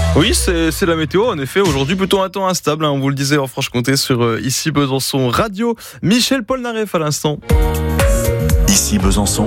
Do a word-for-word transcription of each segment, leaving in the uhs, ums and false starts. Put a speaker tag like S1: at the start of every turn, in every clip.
S1: Oui, c'est, c'est la météo, en effet. Aujourd'hui, plutôt un temps instable, hein, on vous le disait en Franche-Comté sur euh, Ici Besançon Radio. Michel Polnareff à l'instant.
S2: Ici Besançon,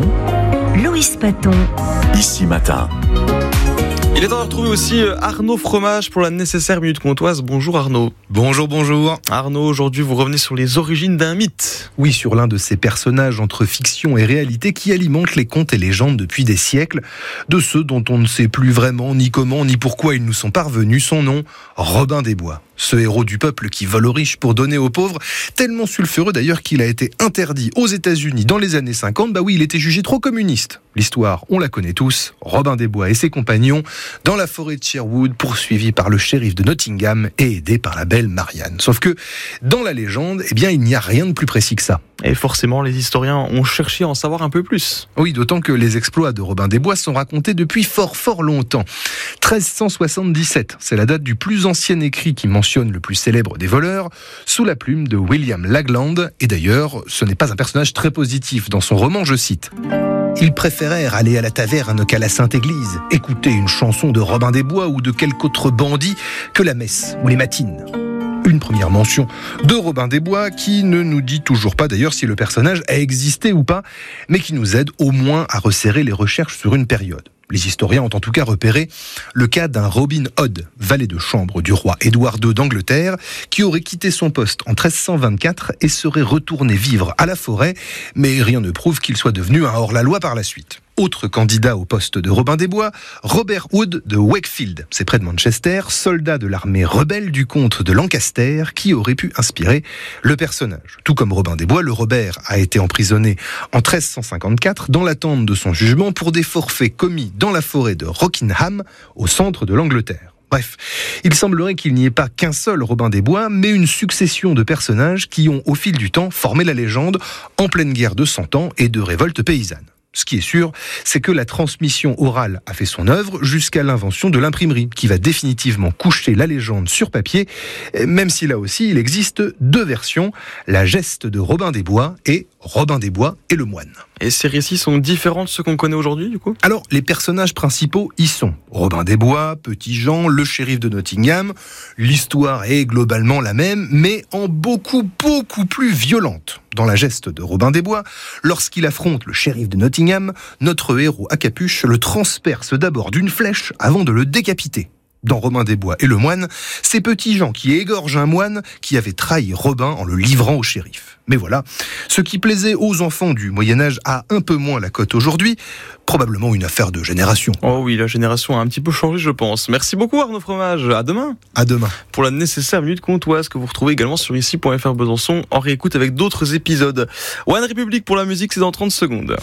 S3: Loïs Paton.
S2: Ici Matin.
S1: Il est temps de retrouver aussi Arnaud Fromage pour la nécessaire minute comtoise. Bonjour Arnaud.
S4: Bonjour, bonjour.
S1: Arnaud, aujourd'hui vous revenez sur les origines d'un mythe.
S4: Oui, sur l'un de ces personnages entre fiction et réalité qui alimentent les contes et légendes depuis des siècles, de ceux dont on ne sait plus vraiment ni comment ni pourquoi ils nous sont parvenus. Son nom, Robin des Bois. Ce héros du peuple qui vole aux riches pour donner aux pauvres, tellement sulfureux d'ailleurs qu'il a été interdit aux États-Unis dans les années cinquante. Bah oui, il était jugé trop communiste. L'histoire, on la connaît tous. Robin des Bois et ses compagnons dans la forêt de Sherwood, poursuivis par le shérif de Nottingham et aidés par la belle Marianne. Sauf que dans la légende, eh bien, il n'y a rien de plus précis que ça.
S1: Et forcément, les historiens ont cherché à en savoir un peu plus.
S4: Oui, d'autant que les exploits de Robin des Bois sont racontés depuis fort fort longtemps. treize cent soixante-dix-sept, c'est la date du plus ancien écrit qui mentionne le plus célèbre des voleurs, sous la plume de William Lagland. Et d'ailleurs, ce n'est pas un personnage très positif. Dans son roman, je cite: ils préférèrent aller à la taverne qu'à la Sainte-Église, écouter une chanson de Robin des Bois ou de quelque autre bandit que la messe ou les matines. Une première mention de Robin des Bois qui ne nous dit toujours pas d'ailleurs si le personnage a existé ou pas, mais qui nous aide au moins à resserrer les recherches sur une période. Les historiens ont en tout cas repéré le cas d'un Robin Hood, valet de chambre du roi Édouard deux d'Angleterre, qui aurait quitté son poste en treize cent vingt-quatre et serait retourné vivre à la forêt, mais rien ne prouve qu'il soit devenu un hors-la-loi par la suite. Autre candidat au poste de Robin des Bois, Robert Hood de Wakefield, c'est près de Manchester, soldat de l'armée rebelle du comte de Lancaster, qui aurait pu inspirer le personnage. Tout comme Robin des Bois, le Robert a été emprisonné en treize cent cinquante-quatre dans l'attente de son jugement pour des forfaits commis dans la forêt de Rockingham, au centre de l'Angleterre. Bref, il semblerait qu'il n'y ait pas qu'un seul Robin des Bois, mais une succession de personnages qui ont, au fil du temps, formé la légende en pleine guerre de Cent Ans et de révolte paysanne. Ce qui est sûr, c'est que la transmission orale a fait son œuvre jusqu'à l'invention de l'imprimerie, qui va définitivement coucher la légende sur papier, même si là aussi il existe deux versions, la geste de Robin des Bois et Robin des Bois et le moine.
S1: Et ces récits sont différents de ceux qu'on connaît aujourd'hui, du coup ?
S4: Alors, les personnages principaux y sont Robin des Bois, Petit Jean, le shérif de Nottingham. L'histoire est globalement la même, mais en beaucoup, beaucoup plus violente. Dans la geste de Robin des Bois, lorsqu'il affronte le shérif de Nottingham, notre héros à capuche le transperce d'abord d'une flèche avant de le décapiter. Dans Robin des Bois et le moine, c'est Petit Jean qui égorge un moine qui avait trahi Robin en le livrant au shérif. Mais voilà, ce qui plaisait aux enfants du Moyen-Âge a un peu moins la cote aujourd'hui, probablement une affaire de génération.
S1: Oh oui, la génération a un petit peu changé, je pense. Merci beaucoup Arnaud Fromage, à demain.
S4: À demain.
S1: Pour la nécessaire minute comtoise que vous retrouvez également sur ici point f r Besançon, en réécoute avec d'autres épisodes. One République pour la musique, c'est dans trente secondes.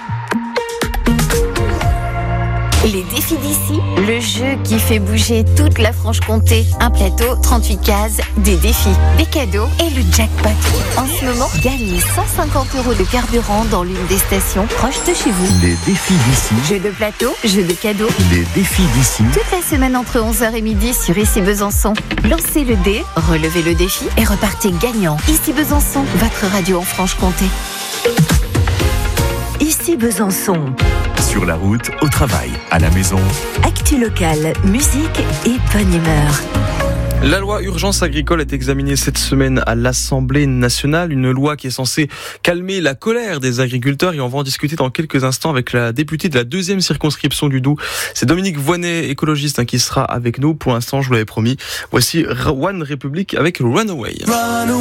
S3: Les défis d'ici, le jeu qui fait bouger toute la Franche-Comté. Un plateau, trente-huit cases, des défis, des cadeaux et le jackpot. En ce moment, gagnez cent cinquante euros de carburant dans l'une des stations proches de chez vous.
S2: Les défis d'ici.
S3: Jeu de plateau, jeu de cadeaux.
S2: Les défis d'ici.
S3: Toute la semaine entre onze heures et midi sur Ici Besançon. Lancez le dé, relevez le défi et repartez gagnant. Ici Besançon, votre radio en Franche-Comté. Ici Besançon.
S2: Sur la route, au travail, à la maison.
S3: Actu locale, musique et bonne humeur.
S1: La loi urgence agricole est examinée cette semaine à l'Assemblée nationale. Une loi qui est censée calmer la colère des agriculteurs. Et on va en discuter dans quelques instants avec la députée de la deuxième circonscription du Doubs. C'est Dominique Voynet, écologiste, hein, qui sera avec nous. Pour l'instant, je vous l'avais promis. Voici One République avec Runaway. Runaway.